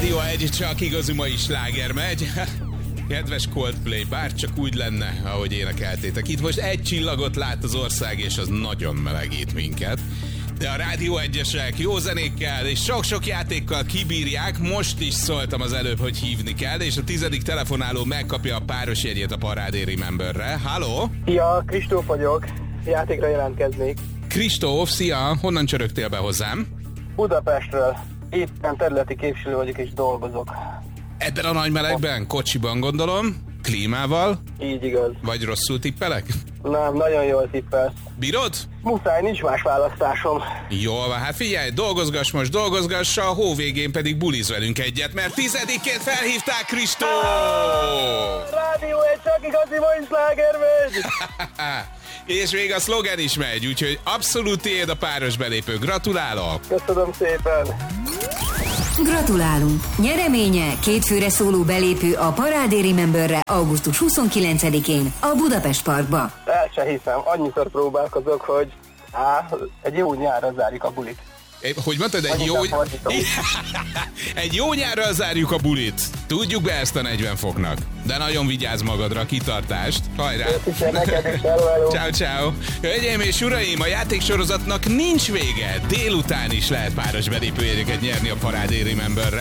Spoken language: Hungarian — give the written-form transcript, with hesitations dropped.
Rádió 1, csak igazi mai sláger megy. Kedves Coldplay, bár csak úgy lenne, ahogy énekeltétek. Itt most egy csillagot lát az ország, és az nagyon melegít minket. De a Rádió 1-esek jó zenékkel és sok-sok játékkal kibírják. Most is szóltam az előbb, hogy hívni kell, és a 10. telefonáló megkapja a páros jegyét a Parádé Rememberre. Halló? Szia, Kristóf vagyok. Játékra jelentkeznék. Kristóf, szia! Honnan csörögtél be hozzám? Budapestről. Éppen területi képviselő vagyok és dolgozok. Ebben a nagy melegben? Kocsiban gondolom? Klímával? Így igaz. Vagy rosszul tippelek? Nem, nagyon jól tippelsz. Bírod? Muszáj, nincs más választásom. Jól van, hát figyelj, dolgozgass, a hó végén pedig buliz velünk egyet, mert 10-ként felhívták Kristóf! Rádió egy csak igazi mai sláger megy! És még a szlogen is megy, úgyhogy abszolút tiéd a páros belépő. Gratulálok! Köszönöm szépen! Gratulálunk! Nyereménye kétfőre szóló belépő a Parádé Rememberre augusztus 29-én a Budapest Parkba. El se hiszem, annyiszor próbálkozok, hogy egy jó nyárra zárjuk a bulit. Hogy mondtad, egy jó nyárral zárjuk a bulit. Tudjuk be ezt a 40 foknak. De nagyon vigyázz magadra, kitartást. Hajrá! Ciao, ciao. Hölgyeim és uraim, a játéksorozatnak nincs vége. Délután is lehet páros belépőjegyeket nyerni a Parádé Rememberre.